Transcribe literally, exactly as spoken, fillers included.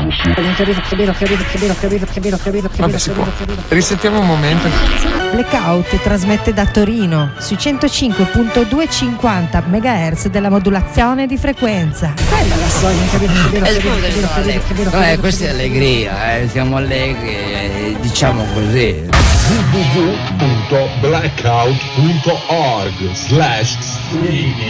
Vabbè, si può. Risentiamo un momento. Blackout trasmette da Torino sui centocinque virgola duecentocinquanta megahertz della modulazione di frequenza. Bella la storia, eh, scusa, no, eh, questa è allegria, eh, siamo allegri, eh, diciamo così. w w w punto blackout punto org slash streaming